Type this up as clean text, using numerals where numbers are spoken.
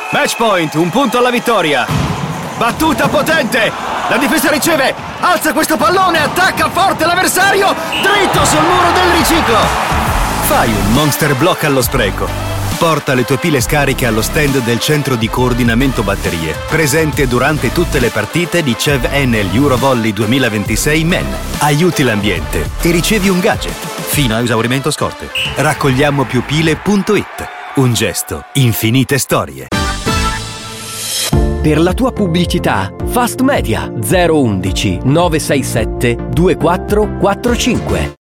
Match point, un punto alla vittoria. Battuta potente. La difesa riceve. Alza questo pallone, attacca forte l'avversario. Dritto sul muro del riciclo. Fai un monster block allo spreco. Porta le tue pile scariche allo stand del centro di coordinamento batterie, presente durante tutte le partite di CEV Enel Eurovolley 2026 Men. Aiuti l'ambiente e ricevi un gadget. Fino a esaurimento scorte. Raccogliamoppiupile.it. Un gesto, infinite storie. Per la tua pubblicità, Fast Media 011 967 2445.